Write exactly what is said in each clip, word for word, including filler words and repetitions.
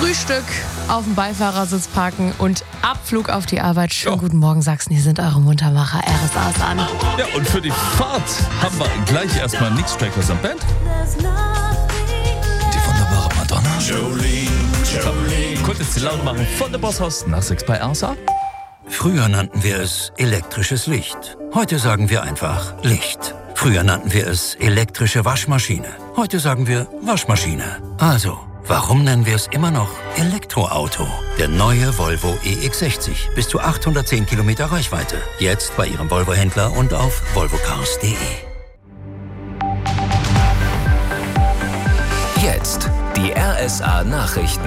Frühstück auf dem Beifahrersitz parken und Abflug auf die Arbeit. Schönen ja. Guten Morgen, Sachsen. Hier sind eure Muntermacher. R S A ist an. Ja, und für die Fahrt haben wir gleich erstmal Nix Trackers am Band. Die wunderbare Madonna. Jolene, Jolene. Konntest du laut machen von der Bosshaus nach sechs bei R S A? Früher nannten wir es elektrisches Licht. Heute sagen wir einfach Licht. Früher nannten wir es elektrische Waschmaschine. Heute sagen wir Waschmaschine. Also, warum nennen wir es immer noch Elektroauto? Der neue Volvo E X sechzig. Bis zu achthundertzehn Kilometer Reichweite. Jetzt bei Ihrem Volvo-Händler und auf volvocars punkt de. Jetzt die R S A-Nachrichten.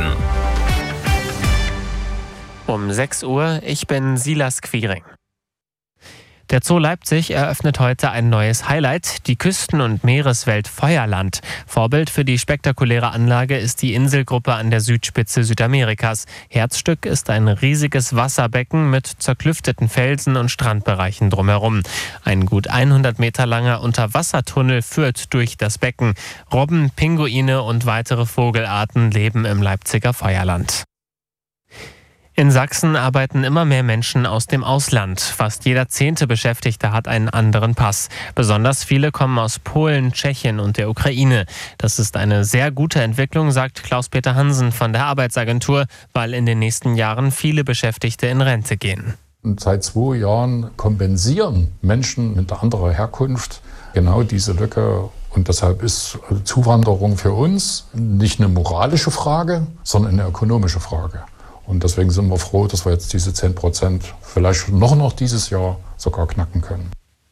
Um sechs Uhr, ich bin Silas Quiring. Der Zoo Leipzig eröffnet heute ein neues Highlight, die Küsten- und Meereswelt Feuerland. Vorbild für die spektakuläre Anlage ist die Inselgruppe an der Südspitze Südamerikas. Herzstück ist ein riesiges Wasserbecken mit zerklüfteten Felsen und Strandbereichen drumherum. Ein gut hundert Meter langer Unterwassertunnel führt durch das Becken. Robben, Pinguine und weitere Vogelarten leben im Leipziger Feuerland. In Sachsen arbeiten immer mehr Menschen aus dem Ausland. Fast jeder zehnte Beschäftigte hat einen anderen Pass. Besonders viele kommen aus Polen, Tschechien und der Ukraine. Das ist eine sehr gute Entwicklung, sagt Klaus-Peter Hansen von der Arbeitsagentur, weil in den nächsten Jahren viele Beschäftigte in Rente gehen. Und seit zwei Jahren kompensieren Menschen mit anderer Herkunft genau diese Lücke. Und deshalb ist Zuwanderung für uns nicht eine moralische Frage, sondern eine ökonomische Frage. Und deswegen sind wir froh, dass wir jetzt diese zehn Prozent vielleicht noch, noch dieses Jahr sogar knacken können.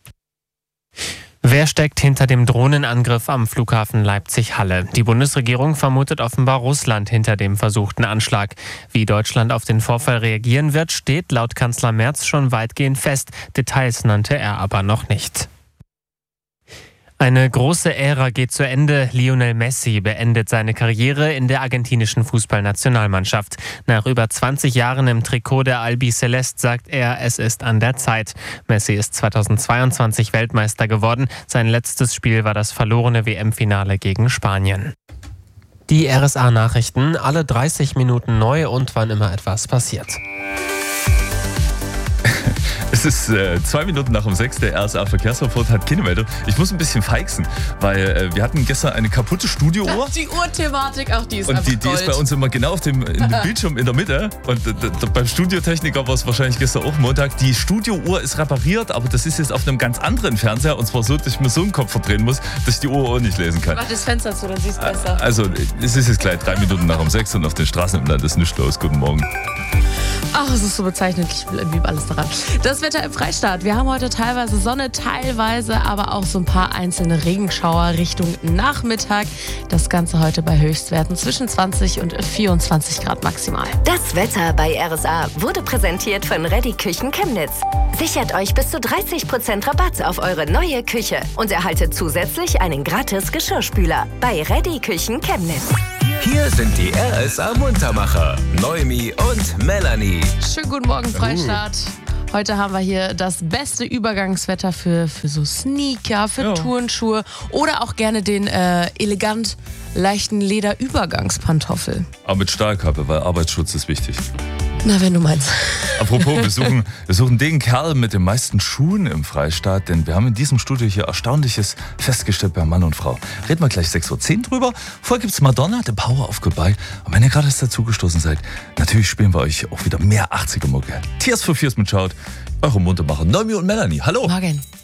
Wer steckt hinter dem Drohnenangriff am Flughafen Leipzig-Halle? Die Bundesregierung vermutet offenbar Russland hinter dem versuchten Anschlag. Wie Deutschland auf den Vorfall reagieren wird, steht laut Kanzler Merz schon weitgehend fest. Details nannte er aber noch nicht. Eine große Ära geht zu Ende. Lionel Messi beendet seine Karriere in der argentinischen Fußballnationalmannschaft. Nach über zwanzig Jahren im Trikot der Albiceleste sagt er, es ist an der Zeit. Messi ist zweitausendzweiundzwanzig Weltmeister geworden. Sein letztes Spiel war das verlorene W M-Finale gegen Spanien. Die R S A-Nachrichten, alle dreißig Minuten neu und wann immer etwas passiert. Es ist äh, zwei Minuten nach um sechs, der R S A-Verkehrsreport hat keine Meldung. Ich muss ein bisschen feixen, weil äh, wir hatten gestern eine kaputte Studiouhr. Die Uhrthematik, auch die ist Und einfach die, die ist bei uns immer genau auf dem, in dem Bildschirm in der Mitte. Und äh, beim Studiotechniker war es wahrscheinlich gestern auch Montag. Die Studiouhr ist repariert, aber das ist jetzt auf einem ganz anderen Fernseher. Und zwar so, dass ich mir so einen Kopf verdrehen muss, dass ich die Uhr auch nicht lesen kann. Mach das Fenster zu, dann siehst du besser. Also, es ist jetzt gleich drei Minuten nach um sechs und auf den Straßen im Land ist nichts los. Guten Morgen. Ach, es ist so bezeichnend. Ich liebe alles daran. Das Wetter im Freistaat. Wir haben heute teilweise Sonne, teilweise aber auch so ein paar einzelne Regenschauer Richtung Nachmittag. Das Ganze heute bei Höchstwerten zwischen zwanzig und vierundzwanzig Grad maximal. Das Wetter bei R S A wurde präsentiert von Reddy Küchen Chemnitz. Sichert euch bis zu dreißig Prozent Rabatt auf eure neue Küche und erhaltet zusätzlich einen gratis Geschirrspüler bei Reddy Küchen Chemnitz. Hier sind die R S A-Muntermacher, Noemi und Melanie. Schönen guten Morgen, Freistaat. Heute haben wir hier das beste Übergangswetter für, für so Sneaker, für ja. Turnschuhe oder auch gerne den äh, elegant leichten Lederübergangspantoffel. Aber mit Stahlkappe, weil Arbeitsschutz ist wichtig. Na, wenn du meinst. Apropos, wir suchen, wir suchen den Kerl mit den meisten Schuhen im Freistaat, denn wir haben in diesem Studio hier Erstaunliches festgestellt bei Mann und Frau. Reden wir gleich sechs Uhr zehn drüber. Vorher gibt's Madonna, The Power of Goodbye. Und wenn ihr gerade erst dazugestoßen seid, natürlich spielen wir euch auch wieder mehr achtziger-Mucke. Tears for Fears mit Shout, eure Muntermacher Noemi und Melanie. Hallo. Morgen.